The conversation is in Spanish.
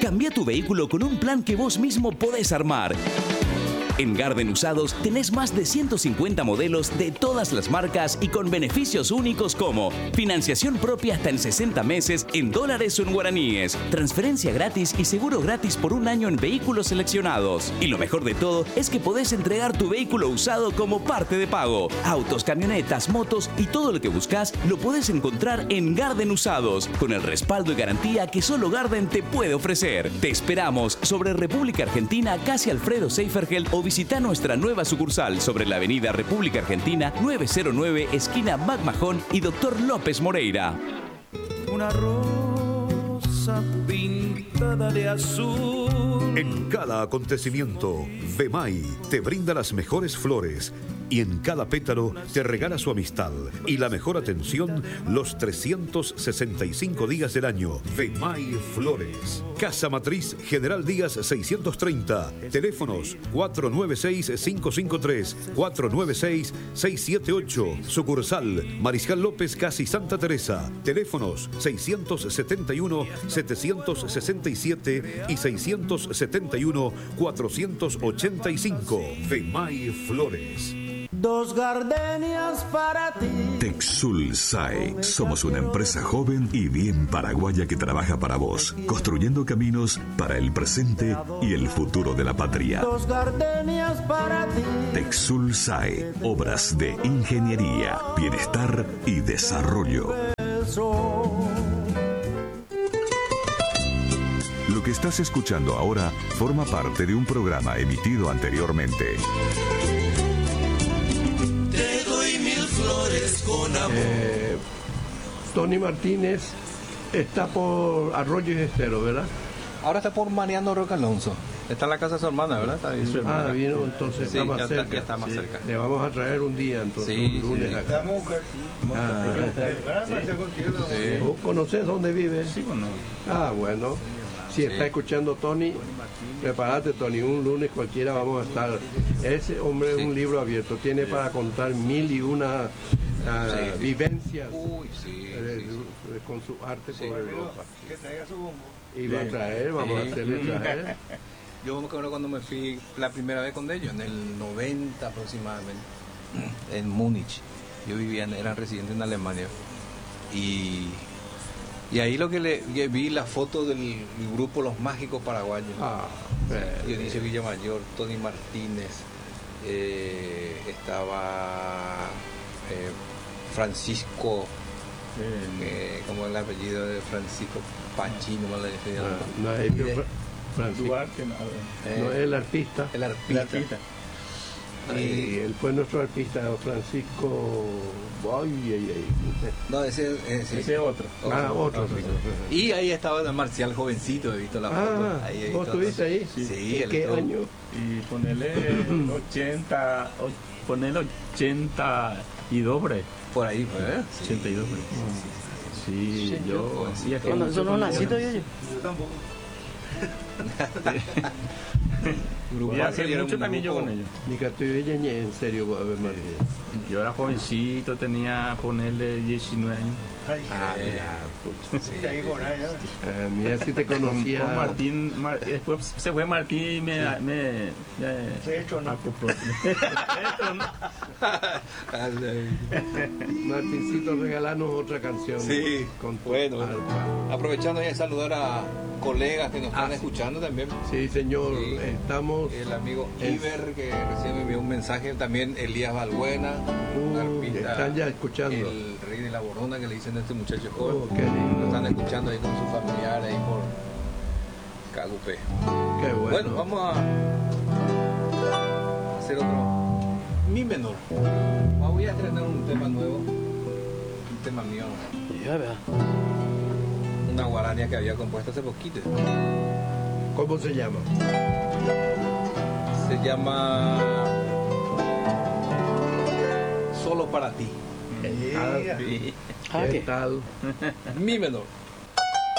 Cambia tu vehículo con un plan que vos mismo podés armar. En Garden Usados tenés más de 150 modelos de todas las marcas y con beneficios únicos como financiación propia hasta en 60 meses en dólares o en guaraníes, transferencia gratis y seguro gratis por un año en vehículos seleccionados. Y lo mejor de todo es que podés entregar tu vehículo usado como parte de pago. Autos, camionetas, motos y todo lo que buscas lo podés encontrar en Garden Usados, con el respaldo y garantía que solo Garden te puede ofrecer. Te esperamos sobre República Argentina, casi Alfredo Seifergeld, o visita nuestra nueva sucursal sobre la avenida República Argentina 909, esquina McMahon y Dr. López Moreira. Una rosa pintada de azul. En cada acontecimiento, Vemay te brinda las mejores flores y en cada pétalo te regala su amistad y la mejor atención los 365 días del año. Vemay Flores. Casa Matriz General Díaz 630. Teléfonos 496-553, 496-678. Sucursal Mariscal López, casi Santa Teresa. Teléfonos 671-767 y 671-485. Vemay Flores. Dos gardenias para ti. Texul SAE. Somos una empresa joven y bien paraguaya que trabaja para vos, construyendo caminos para el presente y el futuro de la patria. Dos gardenias para ti. Texul SAE. Obras de ingeniería, bienestar y desarrollo. Lo que estás escuchando ahora forma parte de un programa emitido anteriormente. Con amor. Tony Martínez está por Arroyo y Estero, ¿verdad? Ahora está por Mariano Roca Alonso. Está en la casa de su hermana, ¿verdad? Está ahí su hermana. Vino, entonces sí, está más cerca. Ya está más cerca. Le vamos a traer un día, entonces, un lunes acá. ¿Vos conocés dónde vive? Sí, bueno. Bueno. Si está escuchando Tony, prepárate, Tony, un lunes cualquiera vamos a estar. Ese hombre es un libro abierto, tiene para contar 1001 vivencias con su arte por Europa. Y va a traer, vamos a hacerle traer. Yo me acuerdo cuando me fui la primera vez con ellos, en el 90 aproximadamente, en Múnich. Yo vivía, era residente en Alemania. Y ahí lo que vi la foto del grupo Los Mágicos Paraguayos. Dionisio Villamayor, Tony Martínez, estaba Francisco, como el apellido de Francisco Pachino, Francisco. No es el artista. El artista. Y él fue nuestro artista, Francisco. No, ese es otro. Otro. Y ahí estaba el Marcial jovencito, he visto la foto. ¿Vos estuviste ahí? Sí. ¿Qué año? Y ponerle 82 por ahí, ¿eh? 82 Sí, yo. ¿Eso no naciste yo? Tampoco. Y hace mucho también yo con ellos. En serio, yo era jovencito, tenía ponerle 19 años. Mira si te conocía. Con Martín, después se fue Martín y me acopló. Martincito, regalanos otra canción. Sí, bueno. Aprovechando ya saludar a colegas que nos están escuchando también. Sí, señor. Estamos. El amigo Iber, que recién me envió un mensaje, también Elías Balbuena, están ya escuchando. El rey de la Borona, que le dicen a este muchacho joven. Qué lindo. Lo están escuchando ahí con sus familiares ahí por Cagupé. Qué bueno. Bueno, vamos a hacer otro mi menor. Voy a estrenar un tema nuevo, un tema mío. Una guarania que había compuesto hace poquito. ¿Cómo se llama? Se llama Solo para ti. ¿Qué tal? Mi menor.